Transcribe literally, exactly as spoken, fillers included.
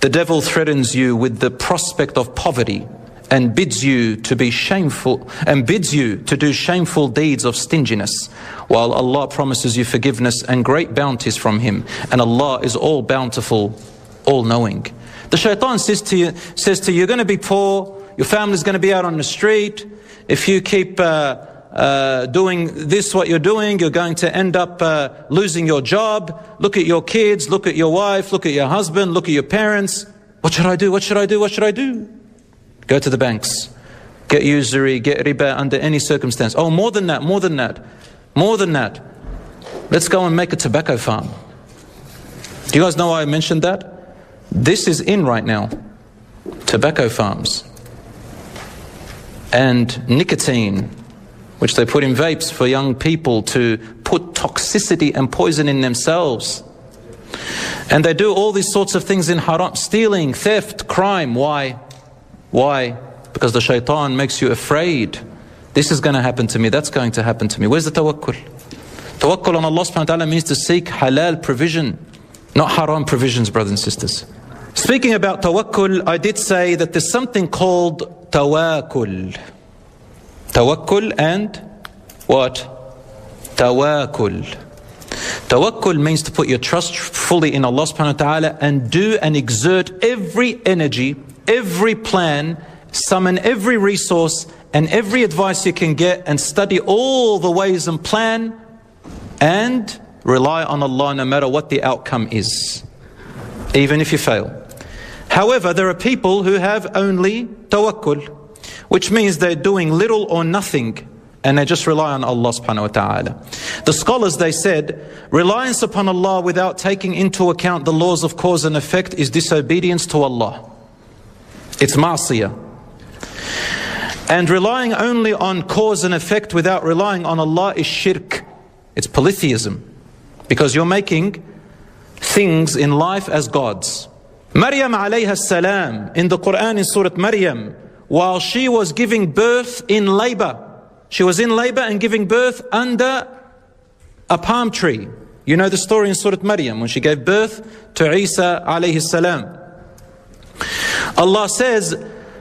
The devil threatens you with the prospect of poverty and bids you to be shameful and bids you to do shameful deeds of stinginess, while Allah promises you forgiveness and great bounties from Him, and Allah is all bountiful, all knowing. The shaitan says to you, says to you, you're going to be poor, your family's going to be out on the street. If you keep uh, uh, doing this, what you're doing, you're going to end up uh, losing your job. Look at your kids, look at your wife, look at your husband, look at your parents. What should I do? What should I do? What should I do? Go to the banks. Get usury, get riba under any circumstance. Oh, more than that, more than that, more than that. Let's go and make a tobacco farm. Do you guys know why I mentioned that? This is in right now. Tobacco farms. And nicotine, which they put in vapes for young people to put toxicity and poison in themselves. And they do all these sorts of things in haram, stealing, theft, crime. Why? Why? Because the shaitan makes you afraid. This is going to happen to me, that's going to happen to me. Where's the tawakkul? Tawakkul on Allah subhanahu wa ta'ala means to seek halal provision, not haram provisions, brothers and sisters. Speaking about tawakkul, I did say that there's something called tawakkul. Tawakkul and what? Tawakkul. Tawakkul means to put your trust fully in Allah subhanahu wa ta'ala and do and exert every energy, every plan, summon every resource and every advice you can get and study all the ways and plan and rely on Allah no matter what the outcome is, even if you fail. However, there are people who have only tawakkul, which means they're doing little or nothing and they just rely on Allah subhanahu wa ta'ala. The scholars, they said, reliance upon Allah without taking into account the laws of cause and effect is disobedience to Allah. It's ma'asiyah. And relying only on cause and effect without relying on Allah is shirk. It's polytheism. Because you're making things in life as gods. Maryam alayha salam, in the Quran in Surah Maryam, while she was giving birth in labor, she was in labor and giving birth under a palm tree. You know the story in Surah Maryam when she gave birth to Isa alayhi salam. Allah says,